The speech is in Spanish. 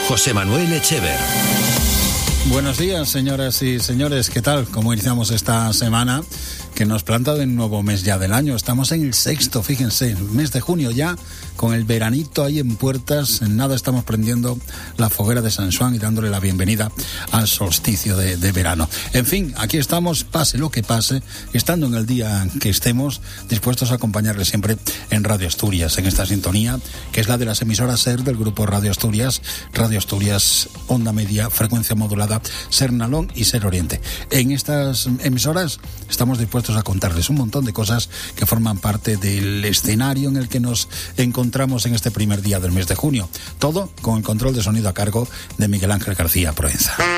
José Manuel Echever. Buenos días, señoras y señores. ¿Qué tal? ¿Cómo iniciamos esta semana que nos planta de un nuevo mes ya del año? Estamos en el sexto, fíjense, el mes de junio ya, con el veranito ahí en puertas. En nada estamos prendiendo la foguera de San Juan y dándole la bienvenida al solsticio de verano. En fin, aquí estamos, pase lo que pase, estando en el día que estemos, dispuestos a acompañarles siempre en Radio Asturias, en esta sintonía, que es la de las emisoras SER del grupo Radio Asturias, Onda Media, frecuencia modulada, SER Nalón y SER Oriente. En estas emisoras estamos dispuestos a contarles un montón de cosas que forman parte del escenario en el que nos encontramos en este primer día del mes de junio. Todo con el control de sonido a cargo de Miguel Ángel García Proenza.